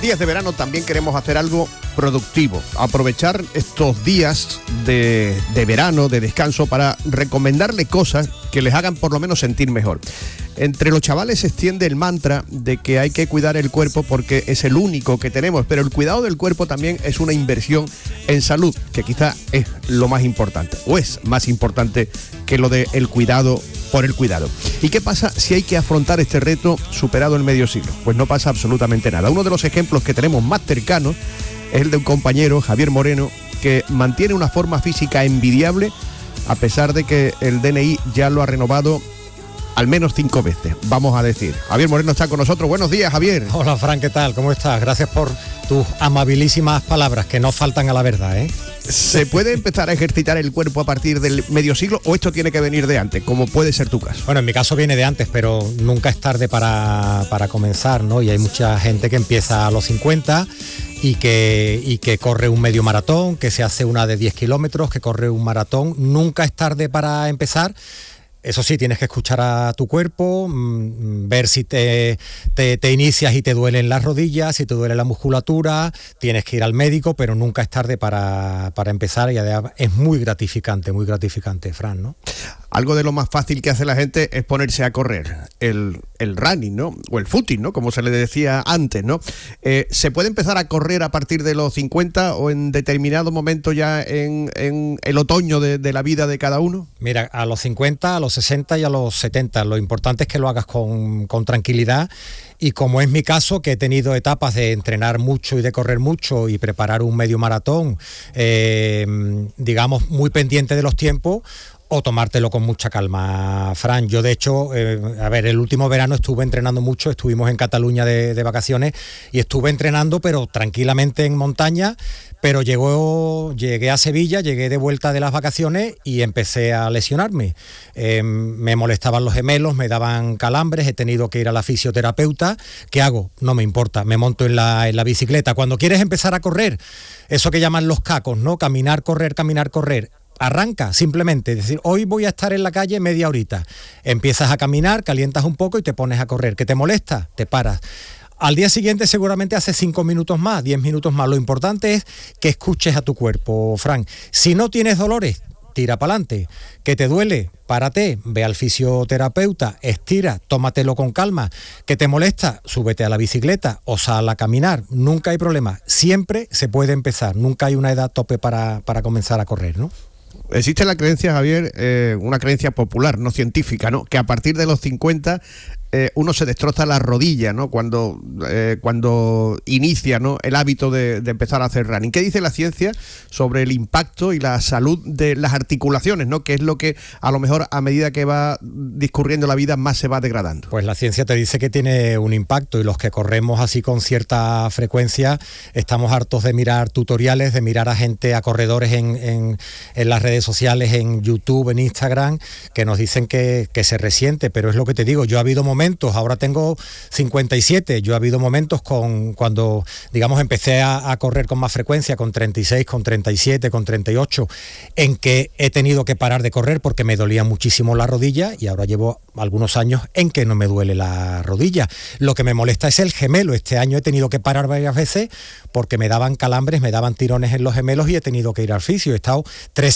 días de verano también queremos hacer algo productivo, aprovechar estos días de verano, de descanso, para recomendarle cosas que les hagan por lo menos sentir mejor. Entre los chavales se extiende el mantra de que hay que cuidar el cuerpo porque es el único que tenemos, pero el cuidado del cuerpo también es una inversión en salud, que quizá es lo más importante, o es más importante que lo del cuidado por el cuidado. ¿Y qué pasa si hay que afrontar este reto superado en medio siglo? Pues no pasa absolutamente nada. Uno de los ejemplos que tenemos más cercanos es el de un compañero, Javier Moreno, que mantiene una forma física envidiable a pesar de que el DNI ya lo ha renovado al menos 5 veces, vamos a decir. Javier Moreno está con nosotros. Buenos días, Javier. Hola, Fran, ¿qué tal? ¿Cómo estás? Gracias por tus amabilísimas palabras, que no faltan a la verdad, ¿eh? ¿Se puede empezar a ejercitar el cuerpo a partir del medio siglo o esto tiene que venir de antes, como puede ser tu caso? Bueno, en mi caso viene de antes, pero nunca es tarde para comenzar, ¿no? Y hay mucha gente que empieza a los 50 y que corre un medio maratón, que se hace una de 10 kilómetros, que corre un maratón. Nunca es tarde para empezar. Eso sí, tienes que escuchar a tu cuerpo, ver si te inicias y te duelen las rodillas, si te duele la musculatura, tienes que ir al médico, pero nunca es tarde para empezar, y además es muy gratificante, Fran, ¿no? Algo de lo más fácil que hace la gente es ponerse a correr, el running, ¿no? O el footing, ¿no? Como se le decía antes, ¿no? ¿Se puede empezar a correr a partir de los 50 o en determinado momento ya en el otoño de la vida de cada uno? Mira, a los 50, a los 60 y a los 70, lo importante es que lo hagas con tranquilidad, y como es mi caso, que he tenido etapas de entrenar mucho y de correr mucho y preparar un medio maratón, digamos, muy pendiente de los tiempos, o tomártelo con mucha calma, Fran. Yo, de hecho, el último verano estuve entrenando mucho, estuvimos en Cataluña de vacaciones y estuve entrenando, pero tranquilamente en montaña, pero llegué a Sevilla, llegué de vuelta de las vacaciones y empecé a lesionarme. Me molestaban los gemelos, me daban calambres, he tenido que ir a la fisioterapeuta. ¿Qué hago? No me importa, me monto en la bicicleta. Cuando quieres empezar a correr, eso que llaman los cacos, ¿no? Caminar, correr, arranca simplemente, es decir, hoy voy a estar en la calle media horita. Empiezas a caminar, calientas un poco y te pones a correr. ¿Qué te molesta? Te paras. Al día siguiente seguramente haces 5 minutos más, 10 minutos más. Lo importante es que escuches a tu cuerpo, Fran. Si no tienes dolores, tira para adelante. ¿Que te duele? Párate, ve al fisioterapeuta, estira, tómatelo con calma. ¿Que te molesta? Súbete a la bicicleta o sal a caminar. Nunca hay problema. Siempre se puede empezar. Nunca hay una edad tope para comenzar a correr, ¿no? Existe la creencia, Javier, una creencia popular, no científica, ¿no? Que a partir de los 50 uno se destroza la rodilla, ¿no? Cuando inicia, ¿no?, el hábito de empezar a hacer running. ¿Qué dice la ciencia sobre el impacto y la salud de las articulaciones, ¿no? Que es lo que a lo mejor a medida que va discurriendo la vida más se va degradando. Pues la ciencia te dice que tiene un impacto, y los que corremos así con cierta frecuencia estamos hartos de mirar tutoriales, de mirar a gente, a corredores en las redes sociales, en YouTube, en Instagram, que nos dicen que se resiente, pero es lo que te digo, yo ha habido momentos, ahora tengo 57, yo ha habido momentos cuando digamos empecé a correr con más frecuencia, con 36, con 37, con 38, en que he tenido que parar de correr porque me dolía muchísimo la rodilla, y ahora llevo algunos años en que no me duele la rodilla. Lo que me molesta es el gemelo. Este año he tenido que parar varias veces porque me daban calambres, me daban tirones en los gemelos y he tenido que ir al fisio. He estado 3